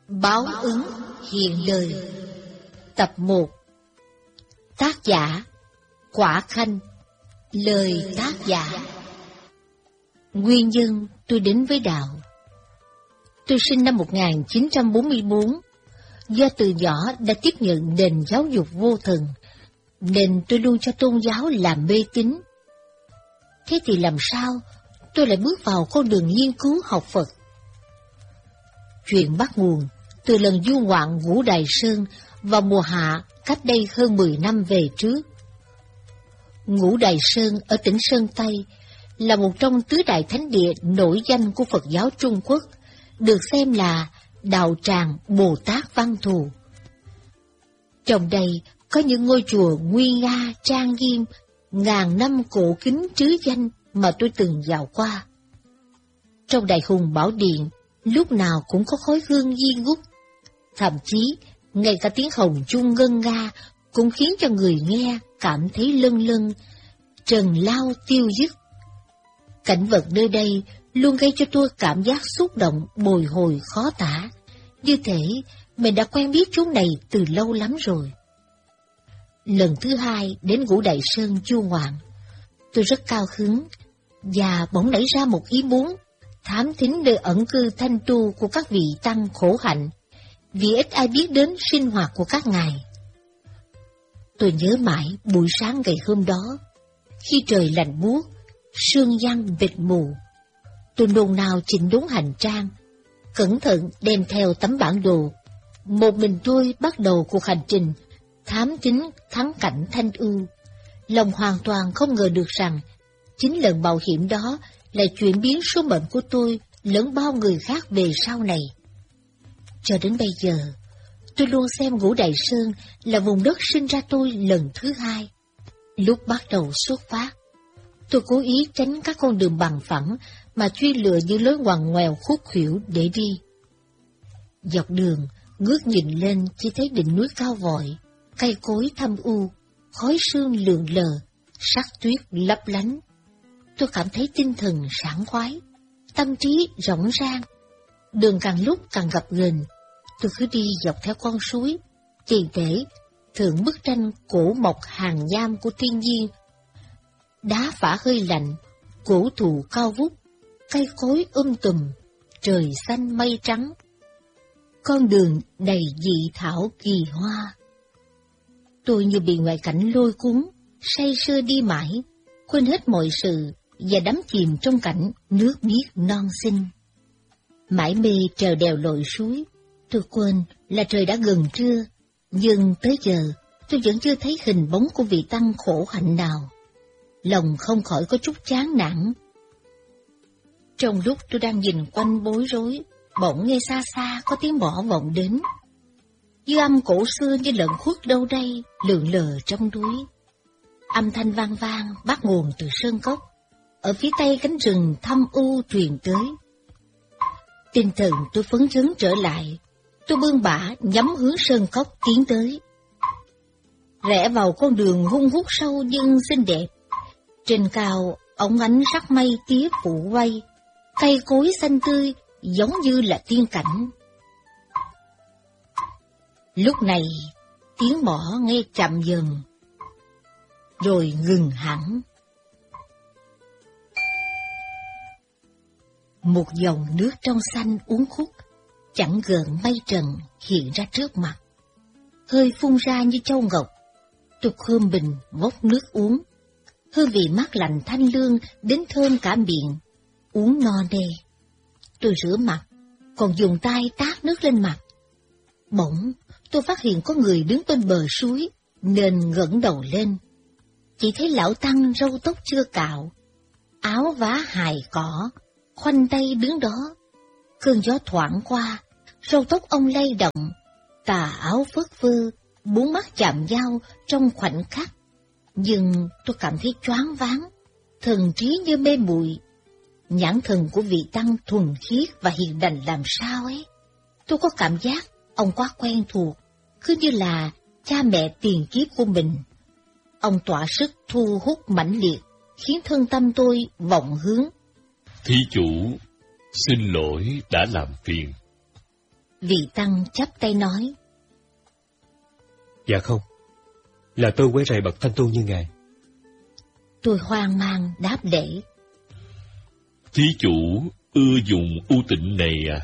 Báo ứng hiện lời. Tập 1. Tác giả Quả Khanh. Lời tác giả. Nguyên nhân tôi đến với đạo. Tôi sinh năm 1944. Do từ nhỏ đã tiếp nhận nền giáo dục vô thần, nên tôi luôn cho tôn giáo làm mê tín. Thế thì làm sao tôi lại bước vào con đường nghiên cứu học Phật? Chuyện bắt nguồn từ lần du ngoạn Ngũ Đài Sơn vào mùa hạ cách đây hơn 10 năm về trước. Ngũ Đài Sơn ở tỉnh Sơn Tây là một trong tứ đại thánh địa nổi danh của Phật giáo Trung Quốc, được xem là đạo tràng Bồ Tát Văn Thù. Trong đây có những ngôi chùa nguy nga trang nghiêm, ngàn năm cổ kính trứ danh mà tôi từng dạo qua. Trong Đại Hùng Bảo Điện, lúc nào cũng có khói hương nghi ngút, thậm chí ngay cả tiếng hồng chuông ngân nga cũng khiến cho người nghe cảm thấy lâng lâng, trần lao tiêu dứt. Cảnh vật nơi đây luôn gây cho tôi cảm giác xúc động bồi hồi khó tả, như thể mình đã quen biết chúng này từ lâu lắm rồi. Lần thứ hai đến Ngũ Đài Sơn du ngoạn, tôi rất cao hứng và bỗng nảy ra một ý muốn thám thính nơi ẩn cư thanh tu của các vị tăng khổ hạnh, vì ít ai biết đến sinh hoạt của các ngài. Tôi nhớ mãi buổi sáng ngày hôm đó, khi trời lạnh buốt, sương giăng mịt mù, tôi nôn nao chỉnh đốn hành trang, cẩn thận đem theo tấm bản đồ. Một mình tôi bắt đầu cuộc hành trình thám thính thắng cảnh Thanh Ưu. Lòng hoàn toàn không ngờ được rằng chính lần mạo hiểm đó lại chuyển biến số mệnh của tôi lẫn bao người khác về sau này. Cho đến bây giờ, tôi luôn xem Ngũ Đài Sơn là vùng đất sinh ra tôi lần thứ hai. Lúc bắt đầu xuất phát, tôi cố ý tránh các con đường bằng phẳng mà truy lựa những lối ngoằn ngoèo khúc khuỷu để đi. Dọc đường, ngước nhìn lên chỉ thấy đỉnh núi cao vọi, cây cối thâm u, khói sương lượn lờ, sắc tuyết lấp lánh. Tôi cảm thấy tinh thần sảng khoái, tâm trí rộng rang. Đường càng lúc càng gập ghềnh, tôi cứ đi dọc theo con suối, chỉ để thưởng bức tranh cổ mộc hàng nham của thiên nhiên. Đá phả hơi lạnh, cổ thụ cao vút, cây cối tùm, trời xanh mây trắng. Con đường đầy dị thảo kỳ hoa. Tôi như bị ngoại cảnh lôi cuốn, say sưa đi mãi, quên hết mọi sự và đắm chìm trong cảnh nước biếc non xinh. Mãi mê trèo đèo lội suối, tôi quên là trời đã gần trưa, nhưng tới giờ tôi vẫn chưa thấy hình bóng của vị tăng khổ hạnh nào. Lòng không khỏi có chút chán nản. Trong lúc tôi đang nhìn quanh bối rối, bỗng nghe xa xa có tiếng mõ vọng đến. Dư âm cổ xưa như lợn khuất đâu đây lượn lờ trong núi. Âm thanh vang vang bắt nguồn từ sơn cốc, ở phía tây cánh rừng thâm u truyền tới. Tinh thần tôi phấn chấn trở lại, tôi bươn bả nhắm hướng sơn cốc tiến tới. Rẽ vào con đường hung hút sâu nhưng xinh đẹp. Trên cao, ống ánh sắc mây tía phủ quay, cây cối xanh tươi giống như là tiên cảnh. Lúc này, tiếng mõ nghe chậm dần, rồi ngừng hẳn. Một dòng nước trong xanh uốn khúc, chẳng gợn mây trần hiện ra trước mặt. Hơi phun ra như châu ngọc. Tôi khom bình vốc nước uống. Hương vị mát lạnh thanh lương đến thơm cả miệng. Uống no nê. Tôi rửa mặt, còn dùng tay tát nước lên mặt. Bỗng, tôi phát hiện có người đứng bên bờ suối, nên ngẩng đầu lên. Chỉ thấy lão tăng râu tóc chưa cạo, áo vá hài cỏ, khoanh tay đứng đó. Cơn gió thoảng qua, râu tóc ông lay động, tà áo phất phơ, bốn mắt chạm nhau trong khoảnh khắc. Nhưng tôi cảm thấy choáng váng, thần trí như mê muội. Nhãn thần của vị tăng thuần khiết và hiền lành làm sao ấy. Tôi có cảm giác ông quá quen thuộc, cứ như là cha mẹ tiền kiếp của mình. Ông tỏa sức thu hút mãnh liệt, khiến thân tâm tôi vọng hướng. Thí chủ, xin lỗi đã làm phiền. Vị tăng chắp tay nói. Dạ không, là tôi quấy rầy bậc thanh tu như ngài. Tôi hoang mang đáp lễ. Thí chủ ưa dùng u tịnh này à?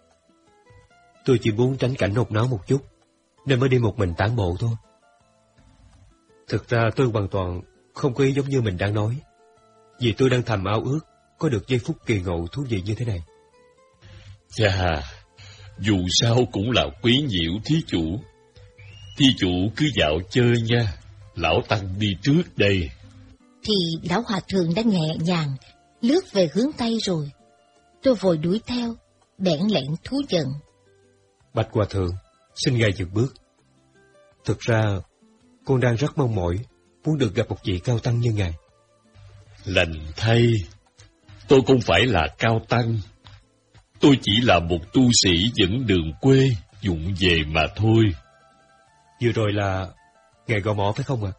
Tôi chỉ muốn tránh cảnh hột náo một chút, nên mới đi một mình tản bộ thôi. Thực ra tôi hoàn toàn không có ý giống như mình đang nói, vì tôi đang thầm ao ước có được giây phút kỳ ngộ thú vị như thế này. Chà, dù sao cũng là quý nhiễu thí chủ. Thí chủ cứ dạo chơi nha, lão tăng đi trước đây. Thì lão hòa thượng đã nhẹ nhàng lướt về hướng Tây rồi. Tôi vội đuổi theo, bẽn lẽn thú giận. Bạch hòa thượng, xin ngài dừng bước. Thực ra, con đang rất mong mỏi, muốn được gặp một vị cao tăng như ngài. Lành thay, tôi không phải là cao tăng. Tôi chỉ là một tu sĩ dẫn đường quê, vụng về mà thôi. Vừa rồi là ngài gõ mõ phải không ạ?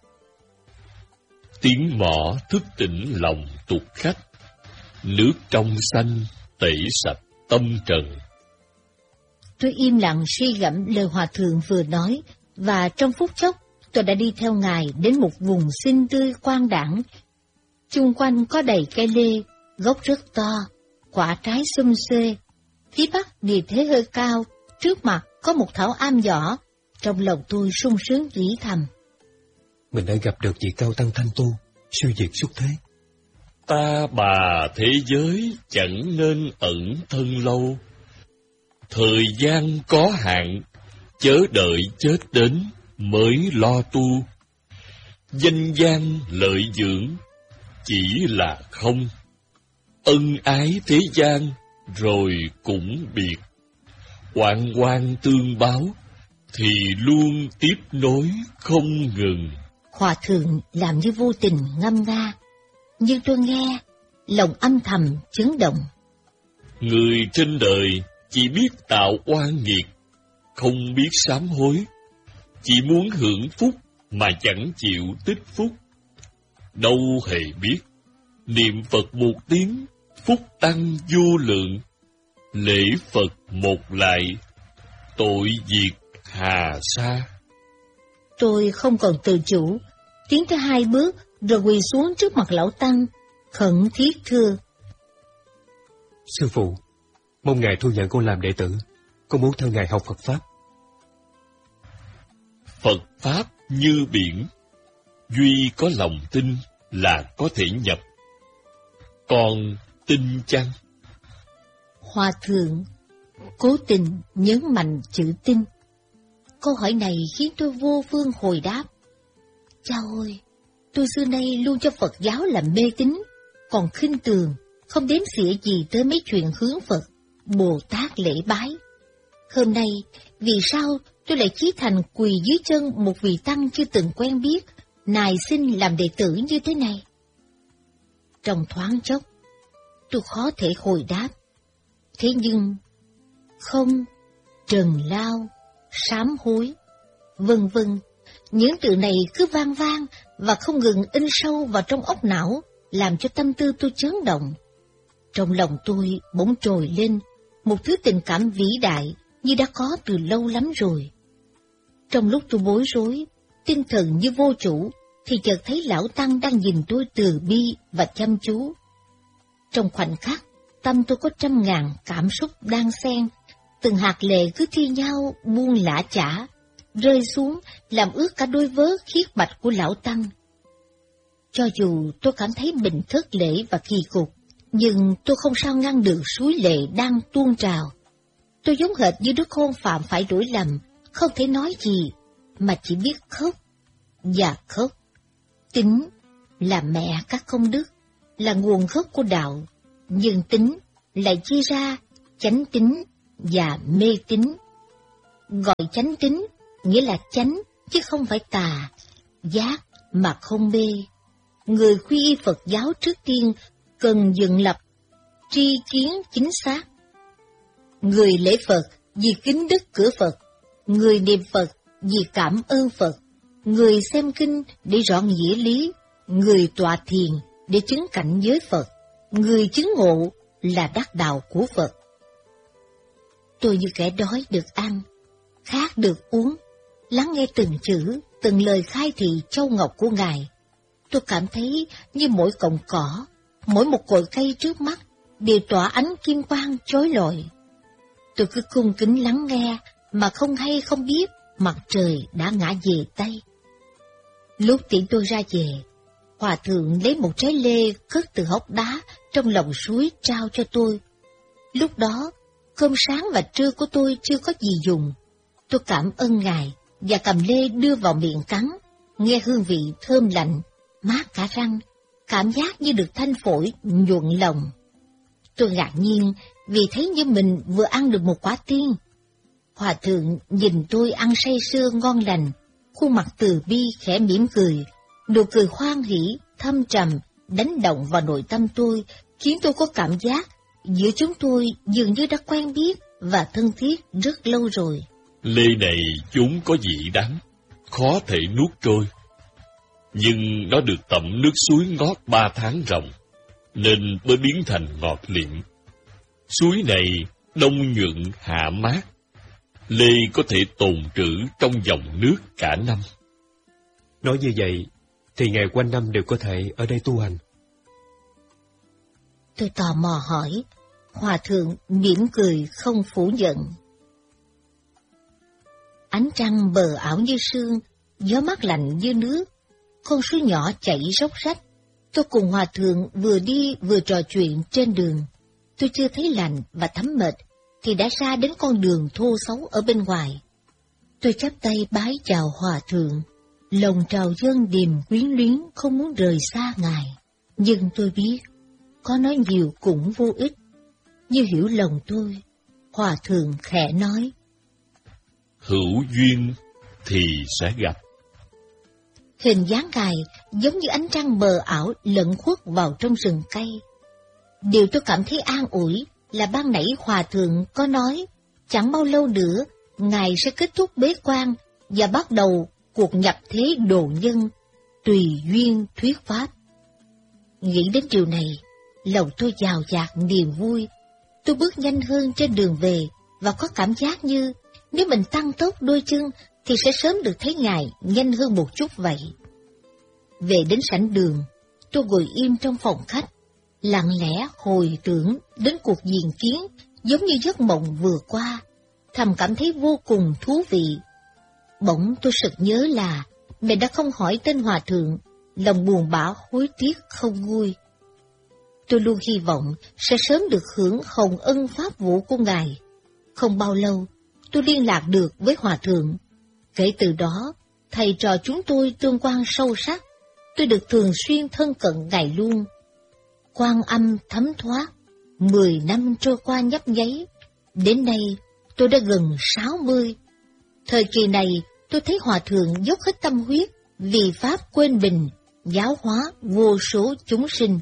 Tiếng mõ thức tỉnh lòng tục khách, nước trong xanh tẩy sạch tâm trần. Tôi im lặng suy gẫm lời hòa thượng vừa nói, và trong phút chốc tôi đã đi theo ngài đến một vùng xinh tươi quang đãng. Chung quanh có đầy cây lê, gốc rất to, quả trái xum xuê. Phía bắc địa thế hơi cao, trước mặt có một thảo am nhỏ. Trong lòng tôi sung sướng nghĩ thầm. Mình đã gặp được vị cao tăng thanh tu, siêu diệt xuất thế. Ta bà thế giới chẳng nên ẩn thân lâu. Thời gian có hạn, chớ đợi chết đến mới lo tu. Danh gian lợi dưỡng chỉ là không. Ân ái thế gian rồi cũng biệt. Oan oan tương báo thì luôn tiếp nối không ngừng. Hòa thượng làm như vô tình ngâm nga, nhưng tôi nghe, lòng âm thầm chấn động. Người trên đời chỉ biết tạo oan nghiệt, không biết sám hối, chỉ muốn hưởng phúc mà chẳng chịu tích phúc. Đâu hề biết, niệm Phật một tiếng, phúc tăng vô lượng, lễ Phật một lại, tội diệt hà sa. Tôi không còn tự chủ, tiến tới 2 bước rồi quỳ xuống trước mặt lão tăng, khẩn thiết thưa. Sư phụ, mong ngài thu nhận con làm đệ tử, con muốn theo ngài học Phật Pháp. Phật Pháp như biển, duy có lòng tin là có thể nhập. Con tin chăng? Hòa thượng cố tình nhấn mạnh chữ tin. Câu hỏi này khiến tôi vô phương hồi đáp. Cha ơi, tôi xưa nay luôn cho Phật giáo làm mê tín, còn khinh thường, không đếm xỉa gì tới mấy chuyện hướng Phật, Bồ Tát lễ bái. Hôm nay, vì sao tôi lại chí thành quỳ dưới chân một vị tăng chưa từng quen biết, nài xin làm đệ tử như thế này? Trong thoáng chốc, tôi khó thể hồi đáp. Thế nhưng, không, trần lao, sám hối, vân vân, những từ này cứ vang vang và không ngừng in sâu vào trong óc não, làm cho tâm tư tôi chấn động. Trong lòng tôi bỗng trồi lên một thứ tình cảm vĩ đại như đã có từ lâu lắm rồi. Trong lúc tôi bối rối, tinh thần như vô chủ, thì chợt thấy lão tăng đang nhìn tôi từ bi và chăm chú. Trong khoảnh khắc, tâm tôi có trăm ngàn cảm xúc đan xen, từng hạt lệ cứ thi nhau buông lả chả, rơi xuống làm ướt cả đôi vớ khiết bạch của lão tăng. Cho dù tôi cảm thấy mình thất lễ và kỳ cục, nhưng tôi không sao ngăn được suối lệ đang tuôn trào. Tôi giống hệt như đứa con phạm phải lỗi lầm, không thể nói gì, mà chỉ biết khóc và khóc. Tính là mẹ các công đức, là nguồn gốc của đạo, nhưng tính lại chia ra chánh tính và mê tín. Gọi chánh tính nghĩa là chánh chứ không phải tà, giác mà không mê. Người quy y Phật giáo trước tiên cần dựng lập tri kiến chính xác. Người lễ Phật vì kính đức cửa Phật, người niệm Phật vì cảm ơn Phật, người xem kinh để rõ nghĩa lý, người tọa thiền để chứng cảnh với Phật, người chứng ngộ là đắc đạo của Phật. tôi như kẻ đói được ăn, khát được uống, lắng nghe từng chữ, từng lời khai thị châu ngọc của Ngài. Tôi cảm thấy như mỗi cọng cỏ, mỗi một cội cây trước mắt đều tỏa ánh kim quang chói lọi. Tôi cứ cung kính lắng nghe, mà không hay không biết mặt trời đã ngã về Tây. Lúc tiễn tôi ra về, Hòa thượng lấy một trái lê cất từ hốc đá trong lòng suối trao cho tôi. Lúc đó, cơm sáng và trưa của tôi chưa có gì dùng. Tôi cảm ơn Ngài và cầm lê đưa vào miệng cắn, nghe hương vị thơm lạnh, mát cả răng, cảm giác như được thanh phổi nhuận lòng. Tôi ngạc nhiên vì thấy như mình vừa ăn được một quả tiên. Hòa thượng nhìn tôi ăn say sưa ngon lành, khuôn mặt từ bi khẽ mỉm cười, nụ cười hoan hỷ, thâm trầm, đánh động vào nội tâm tôi, khiến tôi có cảm giác giữa chúng tôi dường như đã quen biết và thân thiết rất lâu rồi. Lê này vốn có vị đắng, khó thể nuốt trôi, nhưng nó được tẩm nước suối ngót 3 tháng ròng, nên mới biến thành ngọt liệm. Suối này đông nhuận hạ mát, lê có thể tồn trữ trong dòng nước cả năm. Nói như vậy, thì ngày quanh năm đều có thể ở đây tu hành. Tôi tò mò hỏi, Hòa thượng mỉm cười không phủ nhận. Ánh trăng bờ ảo như sương, gió mát lạnh như nước, con suối nhỏ chảy róc rách. Tôi cùng Hòa thượng vừa đi vừa trò chuyện trên đường. Tôi chưa thấy lạnh và thấm mệt, thì đã ra đến con đường thô xấu ở bên ngoài. Tôi chắp tay bái chào Hòa thượng, lòng trào dâng điềm quyến luyến không muốn rời xa Ngài. Nhưng tôi biết, có nói nhiều cũng vô ích. Như hiểu lòng tôi, Hòa thượng khẽ nói: Hữu duyên thì sẽ gặp. Hình dáng Ngài giống như ánh trăng mờ ảo lẫn khuất vào trong rừng cây. Điều tôi cảm thấy an ủi là ban nãy Hòa thượng có nói, chẳng bao lâu nữa, Ngài sẽ kết thúc bế quan và bắt đầu cuộc nhập thế độ nhân, tùy duyên thuyết pháp. Nghĩ đến điều này, lòng tôi dào dạt niềm vui. Tôi bước nhanh hơn trên đường về và có cảm giác như nếu mình tăng tốc đôi chân thì sẽ sớm được thấy Ngài nhanh hơn một chút vậy. Về đến sảnh đường, tôi ngồi im trong phòng khách, lặng lẽ hồi tưởng đến cuộc diện kiến giống như giấc mộng vừa qua, thầm cảm thấy vô cùng thú vị. Bỗng tôi sực nhớ là mình đã không hỏi tên Hòa thượng, lòng buồn bã hối tiếc không vui. Tôi luôn hy vọng sẽ sớm được hưởng hồng ân pháp vụ của Ngài. Không bao lâu, tôi liên lạc được với Hòa thượng. Kể từ đó, thầy trò chúng tôi tương quan sâu sắc, tôi được thường xuyên thân cận Ngài luôn. Quan âm thấm thoát, 10 năm trôi qua nhấp nháy, đến nay tôi đã gần 60. Thời kỳ này, tôi thấy Hòa thượng dốc hết tâm huyết vì pháp quên bình, giáo hóa vô số chúng sinh.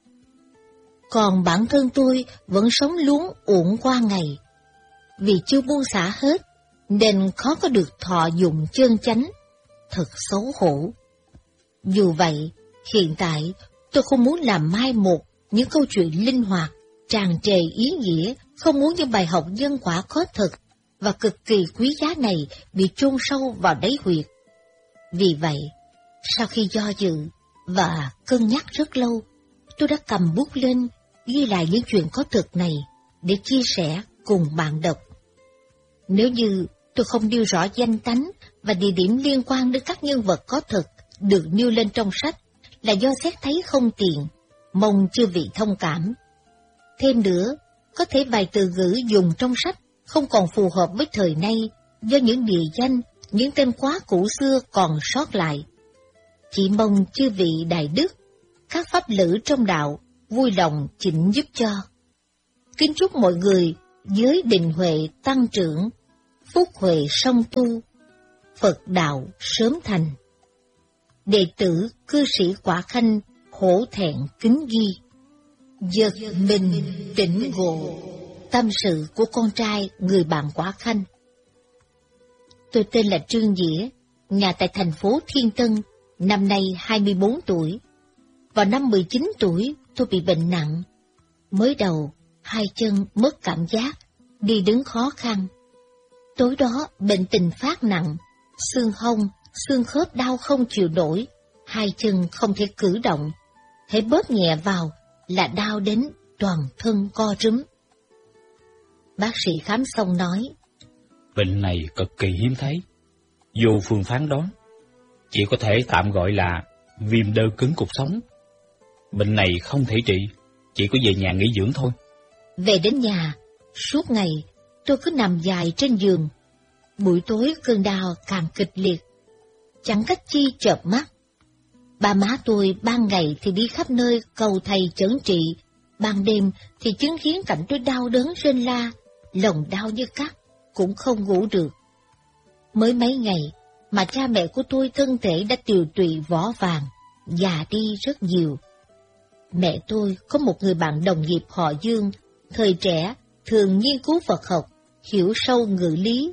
Còn bản thân tôi vẫn sống luống uổng qua ngày. Vì chưa buông xả hết, nên khó có được thọ dụng chân chánh. Thật xấu hổ. Dù vậy, hiện tại tôi không muốn làm mai một những câu chuyện linh hoạt, tràn trề ý nghĩa, không muốn những bài học nhân quả có thật và cực kỳ quý giá này bị chôn sâu vào đáy huyệt. Vì vậy, sau khi do dự và cân nhắc rất lâu, tôi đã cầm bút lên ghi lại những chuyện có thật này để chia sẻ cùng bạn đọc. Nếu như tôi không nêu rõ danh tánh và địa điểm liên quan đến các nhân vật có thật được nêu lên trong sách là do xét thấy không tiện, mong chư vị thông cảm. Thêm nữa, có thể vài từ ngữ dùng trong sách không còn phù hợp với thời nay do những địa danh, những tên quá cũ xưa còn sót lại. Chỉ mong chư vị đại đức, các pháp lữ trong đạo vui lòng chỉnh giúp cho. Kính chúc mọi người giới định huệ tăng trưởng, phúc huệ song tu, Phật đạo sớm thành. Đệ tử cư sĩ Quả Khanh hổ thẹn kính ghi. Giật mình tỉnh ngộ, tâm sự của con trai người bạn Quả Khanh. Tôi tên là Trương Dĩa, nhà tại thành phố Thiên Tân, năm nay 24 tuổi. Vào năm 19 tuổi, tôi bị bệnh nặng. Mới đầu, hai chân mất cảm giác, đi đứng khó khăn. Tối đó bệnh tình phát nặng, xương hông, xương khớp đau không chịu nổi, hai chân không thể cử động, hễ bóp nhẹ vào là đau đến toàn thân co rúm. Bác sĩ khám xong nói, bệnh này cực kỳ hiếm thấy, vô phương phán đoán, chỉ có thể tạm gọi là viêm đơ cứng cột sống. Bệnh này không thể trị, chỉ có về nhà nghỉ dưỡng thôi. Về đến nhà, suốt ngày tôi cứ nằm dài trên giường. Buổi tối cơn đau càng kịch liệt, chẳng cách chi chợp mắt. Ba má tôi ban ngày thì đi khắp nơi cầu thầy chẩn trị, ban đêm thì chứng kiến cảnh tôi đau đớn rên la, lòng đau như cắt, cũng không ngủ được. Mới mấy ngày mà cha mẹ của tôi thân thể đã tiều tụy vỏ vàng, già đi rất nhiều. Mẹ tôi có một người bạn đồng nghiệp họ Dương, thời trẻ thường nghiên cứu Phật học, hiểu sâu ngữ lý.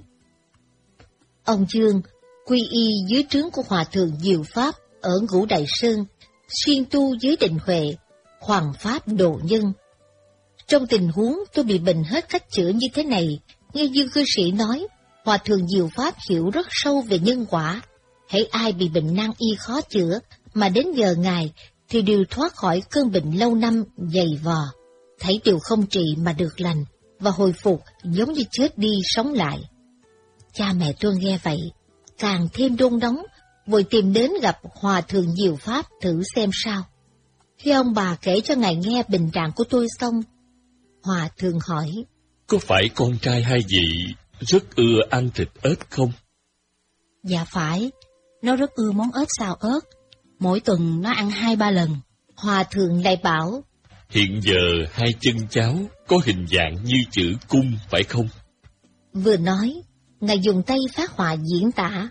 Ông Dương quy y dưới trướng của Hòa thượng Diệu Pháp ở Ngũ Đại Sơn, xuyên tu dưới định huệ, hoằng pháp độ nhân. Trong tình huống tôi bị bệnh hết cách chữa như thế này, nghe Dương cư sĩ nói, Hòa thượng Diệu Pháp hiểu rất sâu về nhân quả. Hễ ai bị bệnh nan y khó chữa mà đến giờ Ngài thì đều thoát khỏi cơn bệnh lâu năm dày vò, thấy đều không trị mà được lành và hồi phục giống như chết đi sống lại. Cha mẹ tôi nghe vậy, càng thêm đôn đóng, vội tìm đến gặp Hòa thượng Diệu Pháp thử xem sao. Khi ông bà kể cho Ngài nghe bệnh trạng của tôi xong, Hòa thượng hỏi, có phải con trai hai vị rất ưa ăn thịt ếch không? Dạ phải, nó rất ưa món ếch xào ớt, mỗi tuần nó ăn 2-3 lần. Hòa thượng lại bảo, hiện giờ hai chân cháu có hình dạng như chữ cung phải không? Vừa nói, Ngài dùng tay phát họa diễn tả.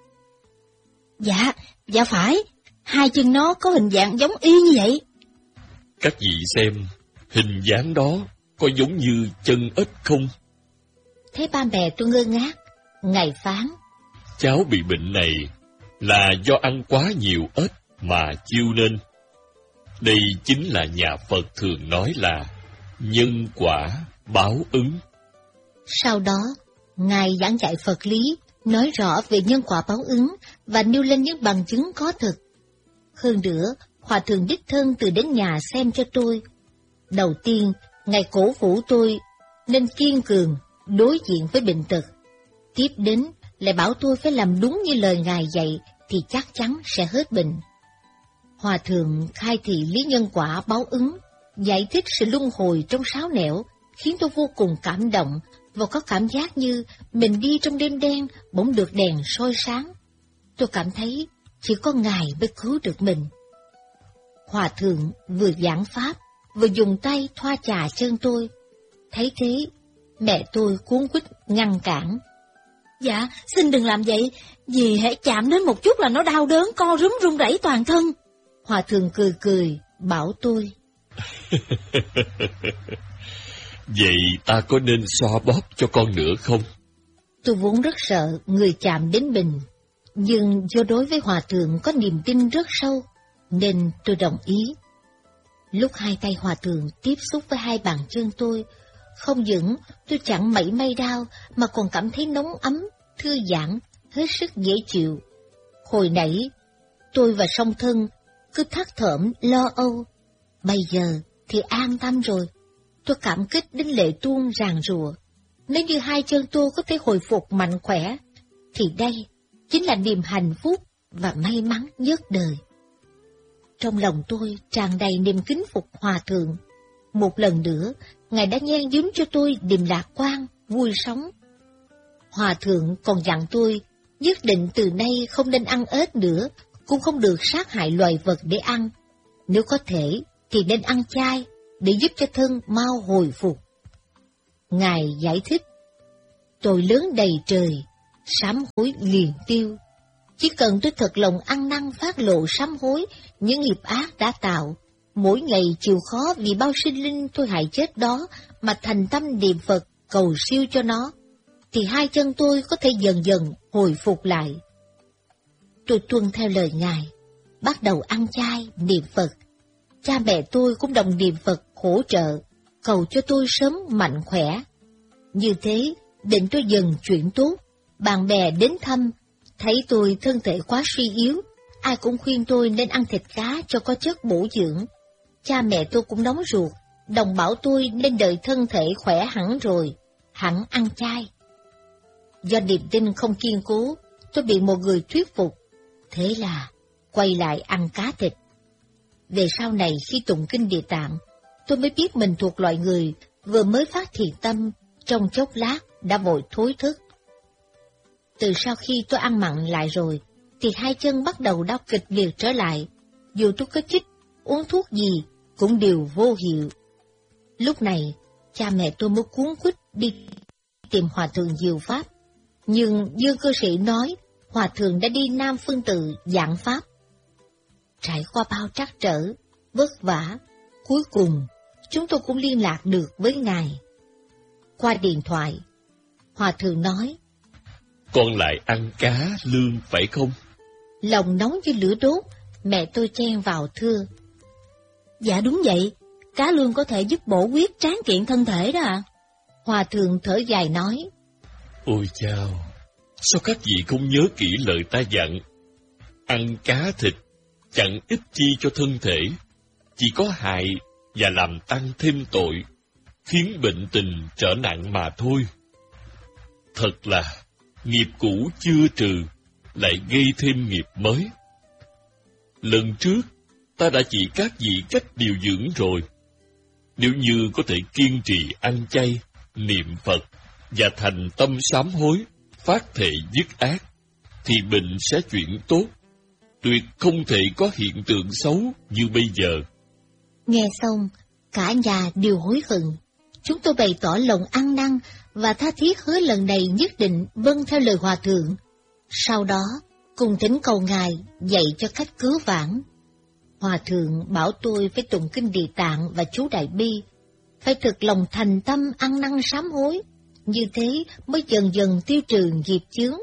Dạ phải, hai chân nó có hình dạng giống y như vậy. Các vị xem, hình dáng đó có giống như chân ếch không? Thấy ba mẹ tôi ngơ ngác, Ngài phán, cháu bị bệnh này là do ăn quá nhiều ếch mà chiêu nên. Đây chính là nhà Phật thường nói là nhân quả báo ứng. Sau đó, Ngài giảng dạy Phật lý, nói rõ về nhân quả báo ứng và nêu lên những bằng chứng có thực. Hơn nữa, Hòa thượng đích thân từ đến nhà xem cho tôi. Đầu tiên, Ngài cổ vũ tôi nên kiên cường đối diện với bệnh tật. Tiếp đến, lại bảo tôi phải làm đúng như lời Ngài dạy thì chắc chắn sẽ hết bệnh. Hòa thượng khai thị lý nhân quả báo ứng, giải thích sự luân hồi trong sáu nẻo, khiến tôi vô cùng cảm động và có cảm giác như mình đi trong đêm đen bỗng được đèn soi sáng. Tôi cảm thấy chỉ có Ngài mới cứu được mình. Hòa thượng vừa giảng pháp, vừa dùng tay thoa chà chân tôi. Thấy thế, mẹ tôi cuống quýt ngăn cản. Dạ, xin đừng làm vậy, vì hễ chạm đến một chút là nó đau đớn, co rúm run rẩy toàn thân. Hòa thượng cười cười, bảo tôi. Vậy ta có nên xoa bóp cho con nữa không? Tôi vốn rất sợ người chạm đến mình, nhưng do đối với Hòa thượng có niềm tin rất sâu, nên tôi đồng ý. Lúc hai tay Hòa thượng tiếp xúc với hai bàn chân tôi, không những tôi chẳng mảy may đau mà còn cảm thấy nóng ấm, thư giãn, hết sức dễ chịu. Hồi nãy, tôi và song thân cứ thắt thởm lo âu, bây giờ thì an tâm rồi. Tôi cảm kích đến lệ tuôn ràn rụa. Nếu như hai chân tôi có thể hồi phục mạnh khỏe, thì đây chính là niềm hạnh phúc và may mắn nhất đời. Trong lòng tôi tràn đầy niềm kính phục Hòa thượng. Một lần nữa, Ngài đã nhen nhúm cho tôi niềm lạc quan, vui sống. Hòa thượng còn dặn tôi nhất định từ nay không nên ăn ếch nữa, cũng không được sát hại loài vật để ăn. Nếu có thể thì nên ăn chay để giúp cho thân mau hồi phục. Ngài giải thích, tôi lớn đầy trời, sám hối liền tiêu. Chỉ cần tôi thật lòng ăn năn phát lộ sám hối những nghiệp ác đã tạo, mỗi ngày chịu khó vì bao sinh linh tôi hại chết đó mà thành tâm niệm Phật cầu siêu cho nó, thì hai chân tôi có thể dần dần hồi phục lại. Tôi tuân theo lời Ngài, bắt đầu ăn chay, niệm Phật. Cha mẹ tôi cũng đồng niệm Phật hỗ trợ, cầu cho tôi sớm mạnh khỏe. Như thế, định tôi dần chuyển tốt, bạn bè đến thăm, thấy tôi thân thể quá suy yếu, ai cũng khuyên tôi nên ăn thịt cá cho có chất bổ dưỡng. Cha mẹ tôi cũng nóng ruột, đồng bảo tôi nên đợi thân thể khỏe hẳn rồi, hẳn ăn chay. Do niềm tin không kiên cố, tôi bị một người thuyết phục, thế là quay lại ăn cá thịt. Về sau này khi tụng kinh Địa Tạng, tôi mới biết mình thuộc loại người vừa mới phát thiện tâm, trong chốc lát đã vội thối thức. Từ sau khi tôi ăn mặn lại rồi, thì hai chân bắt đầu đau kịch liệt trở lại, dù tôi có chích, uống thuốc gì cũng đều vô hiệu. Lúc này, cha mẹ tôi mới cuống quýt đi tìm Hòa Thượng Diệu Pháp, nhưng Dương Cư Sĩ nói Hòa Thượng đã đi Nam Phương Tự giảng Pháp. Trải qua bao trắc trở, vất vả, cuối cùng chúng tôi cũng liên lạc được với Ngài. Qua điện thoại, Hòa Thượng nói, con lại ăn cá lương phải không? Lòng nóng như lửa đốt, mẹ tôi chen vào thưa. Dạ đúng vậy, cá lương có thể giúp bổ huyết tráng kiện thân thể đó ạ. Hòa Thượng thở dài nói, ôi chao, sao các vị không nhớ kỹ lời ta dặn? Ăn cá thịt chẳng ích chi cho thân thể, chỉ có hại và làm tăng thêm tội, khiến bệnh tình trở nặng mà thôi. Thật là nghiệp cũ chưa trừ, lại gây thêm nghiệp mới. Lần trước, ta đã chỉ các vị cách điều dưỡng rồi. Nếu như có thể kiên trì ăn chay, niệm Phật và thành tâm sám hối, phát thệ dứt ác, thì bệnh sẽ chuyển tốt, tuyệt không thể có hiện tượng xấu như bây giờ. Nghe xong, cả nhà đều hối hận. Chúng tôi bày tỏ lòng ăn năn và tha thiết hứa lần này nhất định vâng theo lời Hòa Thượng. Sau đó, cùng thỉnh cầu Ngài dạy cho cách cứu vãn. Hòa Thượng bảo tôi phải tụng kinh Địa Tạng và chú Đại Bi, phải thực lòng thành tâm ăn năn sám hối, như thế mới dần dần tiêu trừ nghiệp chướng.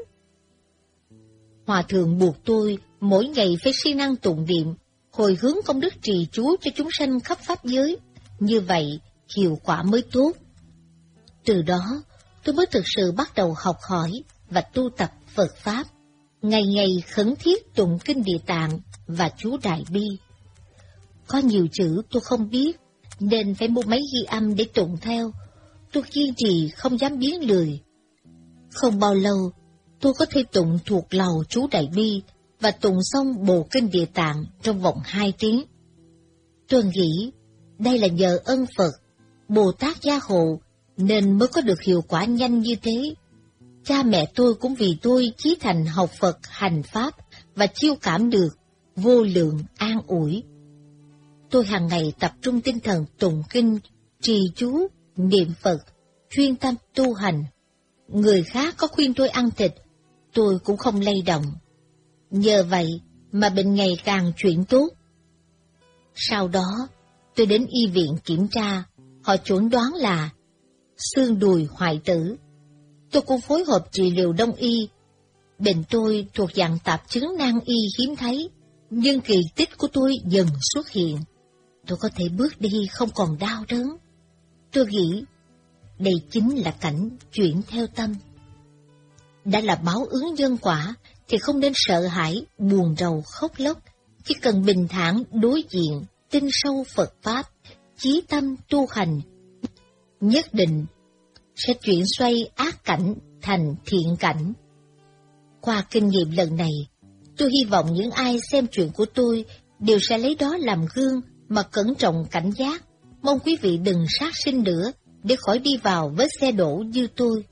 Hòa Thượng buộc tôi mỗi ngày phải siêng năng tụng niệm, hồi hướng công đức trì chú cho chúng sanh khắp pháp giới, như vậy hiệu quả mới tốt. Từ đó, tôi mới thực sự bắt đầu học hỏi và tu tập Phật Pháp, ngày ngày khẩn thiết tụng kinh Địa Tạng và chú Đại Bi. Có nhiều chữ tôi không biết, nên phải mua máy ghi âm để tụng theo. Tôi kiên trì không dám biến lười. Không bao lâu, tôi có thể tụng thuộc lầu chú Đại Bi và tụng xong bộ kinh Địa Tạng trong vòng 2 tiếng. Tôi nghĩ đây là nhờ ân Phật, Bồ Tát gia hộ nên mới có được hiệu quả nhanh như thế. Cha mẹ tôi cũng vì tôi chí thành học Phật hành Pháp và chiêu cảm được vô lượng an ủi. Tôi hàng ngày tập trung tinh thần tụng kinh, trì chú, niệm Phật, chuyên tâm tu hành. Người khác có khuyên tôi ăn thịt, tôi cũng không lay động. Nhờ vậy mà bệnh ngày càng chuyển tốt. Sau đó, tôi đến y viện kiểm tra, họ chuẩn đoán là xương đùi hoại tử. Tôi cũng phối hợp trị liệu đông y. Bệnh tôi thuộc dạng tạp chứng nan y hiếm thấy, nhưng kỳ tích của tôi dần xuất hiện. Tôi có thể bước đi không còn đau đớn. Tôi nghĩ, đây chính là cảnh chuyển theo tâm. Đã là báo ứng nhân quả, thì không nên sợ hãi, buồn rầu, khóc lóc. Chỉ cần bình thản đối diện, tin sâu Phật Pháp, chí tâm tu hành, nhất định sẽ chuyển xoay ác cảnh thành thiện cảnh. Qua kinh nghiệm lần này, tôi hy vọng những ai xem chuyện của tôi đều sẽ lấy đó làm gương mà cẩn trọng cảnh giác. Mong quý vị đừng sát sinh nữa để khỏi đi vào vết xe đổ như tôi.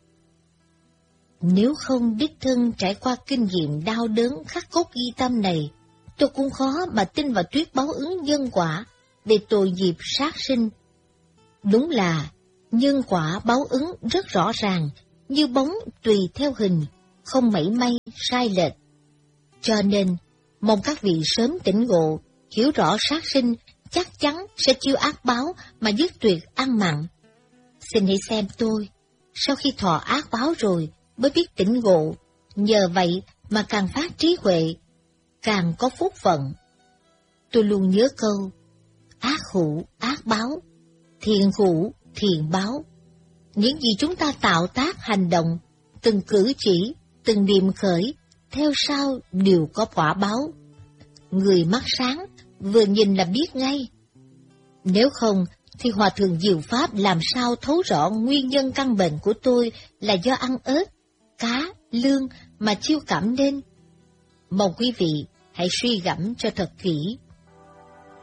Nếu không đích thân trải qua kinh nghiệm đau đớn khắc cốt ghi tâm này, tôi cũng khó mà tin vào thuyết báo ứng nhân quả về tội nghiệp sát sinh. Đúng là nhân quả báo ứng rất rõ ràng, như bóng tùy theo hình, không mảy may sai lệch. Cho nên, mong các vị sớm tỉnh ngộ, hiểu rõ sát sinh chắc chắn sẽ chiêu ác báo mà dứt tuyệt ăn mặn. Xin hãy xem tôi, sau khi thọ ác báo rồi mới biết tỉnh ngộ, nhờ vậy mà càng phát trí huệ, càng có phúc phận. Tôi luôn nhớ câu, ác hữu ác báo, thiện hữu thiện báo. những gì chúng ta tạo tác hành động, từng cử chỉ, từng niệm khởi, theo sau đều có quả báo. Người mắt sáng, vừa nhìn là biết ngay. Nếu không, thì Hòa Thượng Diệu Pháp làm sao thấu rõ nguyên nhân căn bệnh của tôi là do ăn ớt, cá, lương mà chiêu cảm nên. Mong quý vị hãy suy gẫm cho thật kỹ.